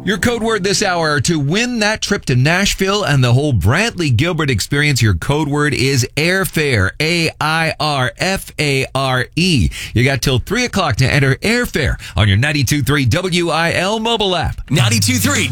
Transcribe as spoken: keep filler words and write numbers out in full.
Your code word this hour to win that trip to Nashville and the whole Brantley Gilbert experience. Your code word is airfare. A I R F A R E. You got till three o'clock to enter airfare on your ninety-two point three W I L mobile app. ninety-two point three